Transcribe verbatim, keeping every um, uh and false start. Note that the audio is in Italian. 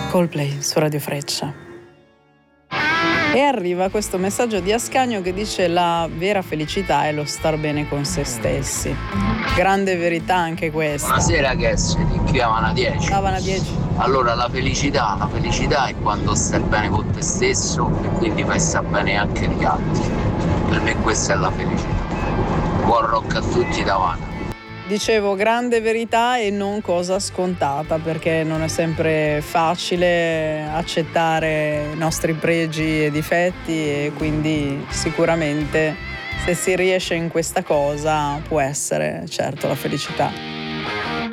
Coldplay su Radio Freccia. E arriva questo messaggio di Ascanio che dice: la vera felicità è lo star bene con se stessi. Grande verità anche questa. Buonasera Guess, ti chiamano a dieci. Stavano a dieci. Allora la felicità, la felicità è quando stai bene con te stesso e quindi fai sta bene anche gli altri. Per me questa è la felicità. Buon rock a tutti da Vana. Dicevo, grande verità e non cosa scontata, perché non è sempre facile accettare i nostri pregi e difetti, e quindi sicuramente se si riesce in questa cosa può essere certo la felicità.